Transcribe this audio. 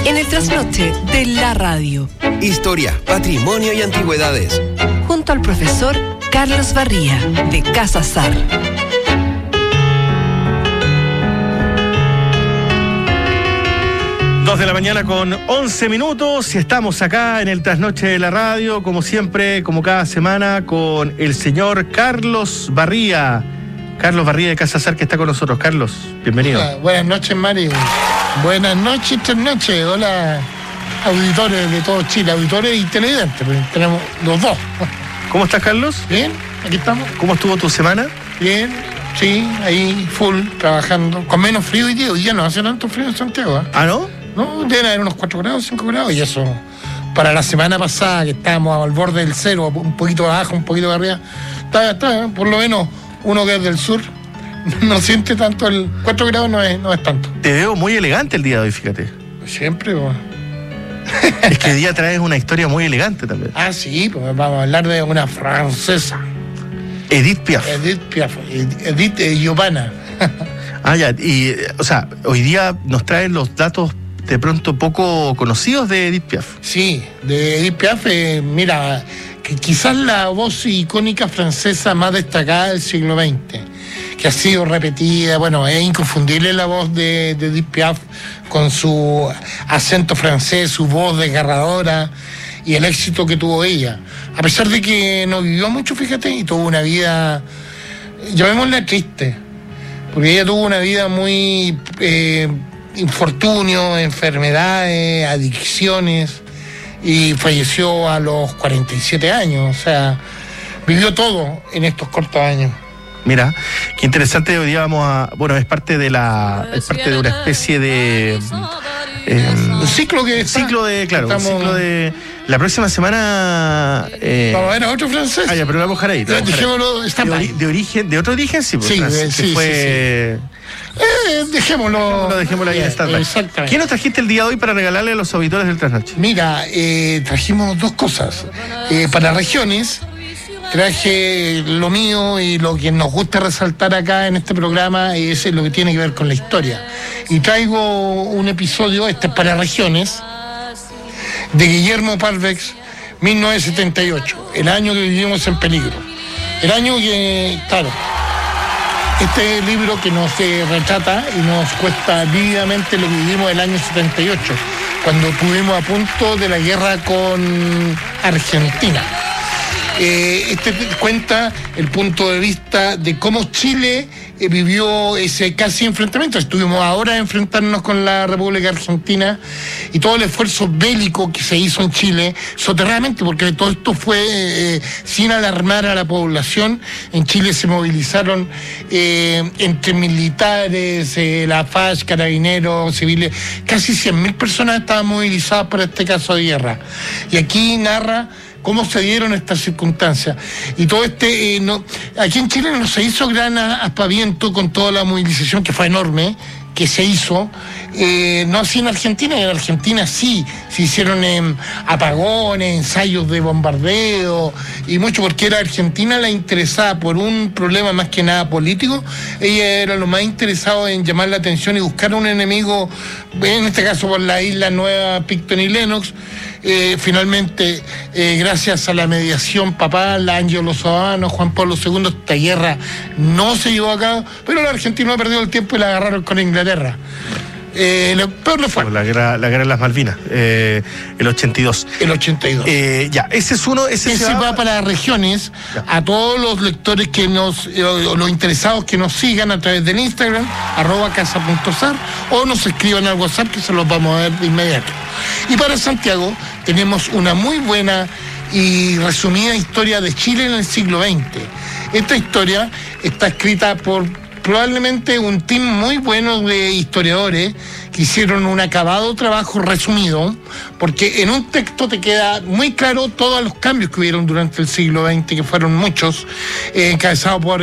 en el trasnoche de la radio. Historia, patrimonio y antigüedades. Junto al profesor Carlos Barría, de Casa Sar. 2 de la mañana con 11 minutos y estamos acá en el trasnoche de la radio, como siempre, como cada semana, con el señor Carlos Barría. Carlos Barría de Casa Sar, que está con nosotros. Carlos, bienvenido. Hola, buenas noches, Mario. Buenas noches, trasnoche. Hola, auditores de todo Chile, auditores y televidentes. Tenemos los dos. ¿Cómo estás, Carlos? Bien, aquí estamos. ¿Cómo estuvo tu semana? Bien, sí, ahí full, trabajando. Con menos frío hoy día. Hoy día no hace tanto frío en Santiago. ¿Ah, no? No, deben haber unos 4 grados, 5 grados. Y eso, para la semana pasada, que estábamos al borde del cero, un poquito abajo, un poquito arriba, está, por lo menos uno que es del sur no siente tanto. El 4 grados no es tanto. Te veo muy elegante el día de hoy, fíjate. Siempre, pues. Es que hoy día traes una historia muy elegante también. Ah, sí, pues vamos a hablar de una francesa. Edith Piaf. Edith Giovanna. Ah, ya, y, o sea, hoy día nos traen los datos de pronto poco conocidos de Edith Piaf. Sí, de Edith Piaf, mira, que quizás la voz icónica francesa más destacada del siglo XX, que ha sido repetida. Bueno, es inconfundible la voz de Edith Piaf, con su acento francés, su voz desgarradora y el éxito que tuvo ella. A pesar de que no vivió mucho, fíjate, y tuvo una vida, llamémosla triste, porque ella tuvo una vida muy infortunio, enfermedades, adicciones, y falleció a los 47 años. O sea, vivió todo en estos cortos años. Mira, qué interesante. Hoy día vamos a... Bueno, es parte de una especie de... un ciclo que está, ciclo de... Claro, estamos... un ciclo de... La próxima semana... vamos a ver a otro francés. Ah, ya, pero lo vamos a dejar ahí. Dejémoslo, está de otro origen, sí. Sí, sí, fue... Dejémoslo ahí en stand-by. Exactamente. ¿Qué nos trajiste el día de hoy para regalarle a los auditores del Trasnoche? Mira, trajimos dos cosas. Para regiones, traje lo mío y lo que nos gusta resaltar acá en este programa, es lo que tiene que ver con la historia. Y traigo un episodio, este es para regiones, de Guillermo Parvex, 1978, el año que vivimos en peligro. El año que, claro, este libro que nos retrata y nos cuesta vívidamente lo que vivimos el año 78, cuando estuvimos a punto de la guerra con Argentina. Este cuenta el punto de vista de cómo Chile vivió ese casi enfrentamiento. Estuvimos ahora a enfrentarnos con la República Argentina y todo el esfuerzo bélico que se hizo en Chile soterradamente, porque todo esto fue sin alarmar a la población. En Chile se movilizaron entre militares, la FACH, carabineros, civiles, casi 100.000 personas estaban movilizadas por este caso de guerra. Y aquí narra cómo se dieron estas circunstancias. Y todo aquí en Chile no se hizo gran aspaviento con toda la movilización, que fue enorme, que se hizo, no así en Argentina. En Argentina sí, se hicieron apagones, ensayos de bombardeo, y mucho, porque era Argentina la interesada por un problema más que nada político. Ella era lo más interesado en llamar la atención y buscar un enemigo, en este caso por la isla Nueva, Picton y Lennox. Finalmente, gracias a la mediación papal, Ángelo Sodano, Juan Pablo II, esta guerra no se llevó a cabo, pero los argentinos han perdido el tiempo y la agarraron con Inglaterra. Lo peor no fue la guerra de las Malvinas, el 82. El 82. Ya, ese es uno. Ese va para regiones. Ya. A todos los lectores que los interesados que nos sigan a través del Instagram, @casa.sar, o nos escriban al WhatsApp, que se los vamos a ver de inmediato. Y para Santiago tenemos una muy buena y resumida historia de Chile en el siglo XX. Esta historia está escrita por probablemente un team muy bueno de historiadores que hicieron un acabado trabajo resumido, porque en un texto te queda muy claro todos los cambios que hubieron durante el siglo XX, que fueron muchos, encabezados por